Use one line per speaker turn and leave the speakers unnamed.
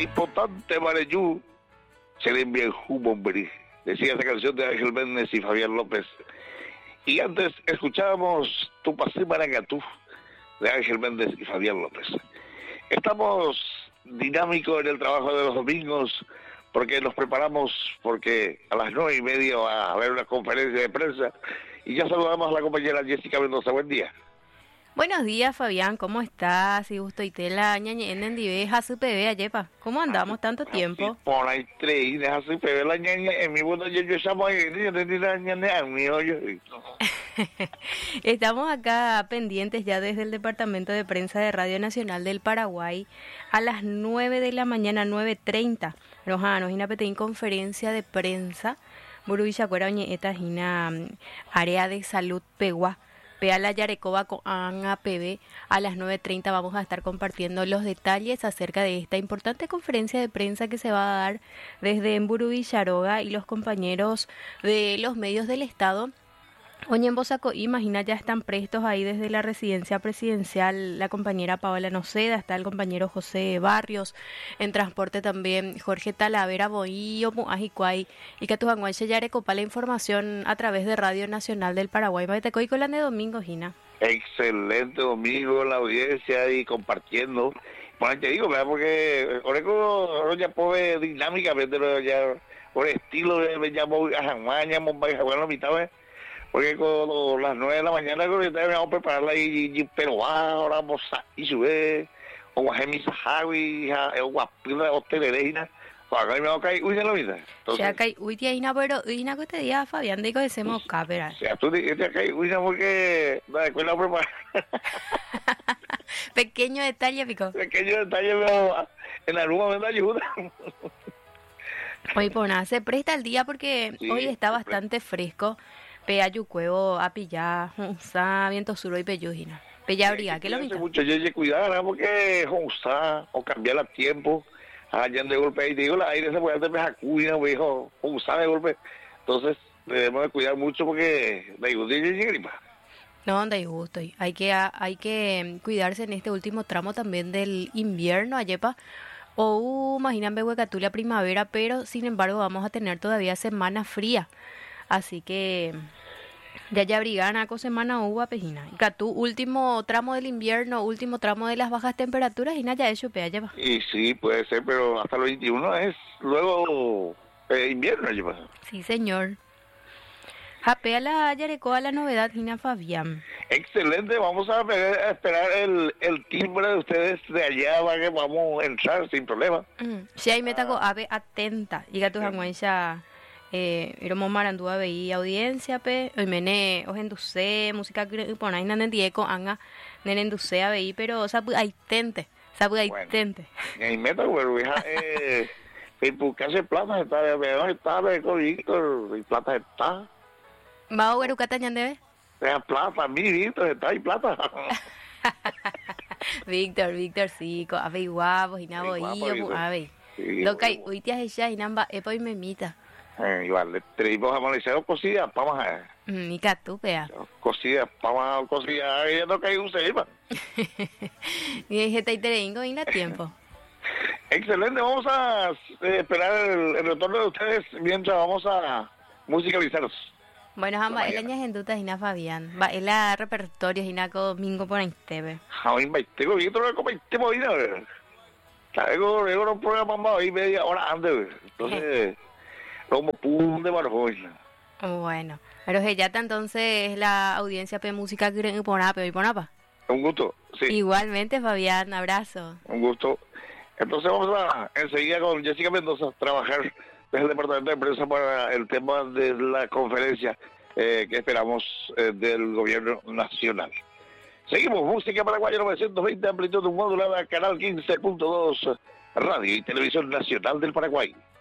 importante Mareyú, se le envía el humo, hombre. Decía esa canción de Ángel Méndez y Fabián López. Y antes escuchábamos Tu Pasé Maragatú, de Ángel Méndez y Fabián López. Estamos dinámicos en el trabajo de los domingos, porque nos preparamos, porque a las 9:30 va a haber una conferencia de prensa, y ya saludamos a la compañera Jessica Mendoza. Buen día.
Buenos días, Fabián, ¿cómo estás? Y gusto y tela, ñañen en diveja, su pebe, ayepa. ¿Cómo andamos tanto tiempo?
Por ahí tres, a su pebe, la ñaña, en mi boda yo llamo ahí,
Estamos acá pendientes ya desde el Departamento de Prensa de Radio Nacional del Paraguay a las 9 de la mañana, 9:30. Nos inapetein conferencia de prensa. Burubichacuera, oñeta, gina área de salud, Pegua. Pea la Yarecoba con APB. A las 9:30 vamos a estar compartiendo los detalles acerca de esta importante conferencia de prensa que se va a dar desde Mburubicharoga, y los compañeros de los medios del Estado. Oñen Bosaco, imagina, ya están prestos ahí desde la residencia presidencial la compañera Paola Noceda, está el compañero José Barrios, en transporte también Jorge Talavera Boillo, Muajicuay, y Catujanguanche Yarecopa, la información a través de Radio Nacional del Paraguay. Matecoy con la de domingo, Gina.
Excelente domingo, la audiencia y compartiendo. Bueno, te digo, ¿verdad? Porque Oreco ya puede dinámicamente, ya por estilo de me llamo a Jamaña, bueno, mitad, porque con las 9 de la mañana vamos a prepararla y pero ahora vamos a y sube o guajemi sahawi o guapila o telerina o acá me va a caer uy de la vida.
Ya acá uy tía Ina, pero Ina que te diga Fabián digo que hacemos cápera.
O sea, tú te acá uy porque la escuela prepara.
Pequeño detalle, pico.
Pequeño detalle, pero en algún momento ayuda.
Hoy por nada, se presta el día porque sí, hoy está bastante fresco. Pea yucuevo, apillá, jonsa, viento sur y peyujina. Pella abriga, ¿qué lo mismo?
Mucho yo cuidar, porque jonsa, o cambiar a tiempo, allá de golpe, y te digo, el aire se puede hacer mejacuina, viejo, jonsa de golpe. Entonces, debemos de cuidar mucho porque de gusto y gripa.
No, de gusto. Hay que cuidarse en este último tramo también del invierno, ayepa. O imagíname huecatulia primavera, pero sin embargo vamos a tener todavía semana fría. Así que ya abrigan semana hubo pejina. Y Catú, último tramo del invierno, último tramo de las bajas temperaturas, y ya eso pea lleva.
Y sí, puede ser, pero hasta los 21 es luego invierno lleva.
Sí, señor. Japea la Yarecoa la novedad, Gina Fabián.
Excelente, vamos a esperar el timbre de ustedes de allá, para que vamos a entrar sin problema.
Sí, ahí me taco ave atenta. Llega tu janguencha. Iromo marandúa veí audiencia pe hoy mene ojenduce música que ponáis nanendieco anga nenenduce a veí pero sabu hay tente
y meta güero hija casi plata está con Víctor y plata está
va güero catañan debe
plata mi Víctor está y plata
Víctor sí co ave guapo y nabo y ave lo que hoy te has ya y namba epo y memita.
Igual, le traímos amanecer cosidas, vamos a ver.
Ni catupea.
Cosidas, vamos a cosidas, ya no cae un sepa.
Y dije, te intervengo en la tiempo.
Excelente, vamos a esperar el retorno de ustedes mientras vamos a musicalizarnos.
Bueno, jamba, el año en duda, Gina Fabián. Va, el repertorio, Gina, domingo por ahí TV.
Hoy me tengo que ir a comer, te voy a ver. Luego un programa más ahí media hora antes, entonces... como pum de barbosa.
Bueno, pero ya entonces la audiencia de música que ponapa y ponapa.
Un gusto, sí.
Igualmente, Fabián, abrazo.
Un gusto. Entonces vamos a enseguida con Jessica Mendoza a trabajar desde el departamento de prensa para el tema de la conferencia que esperamos del gobierno nacional. Seguimos, música paraguaya 920, amplitud modulada, canal 15.2, Radio y Televisión Nacional del Paraguay.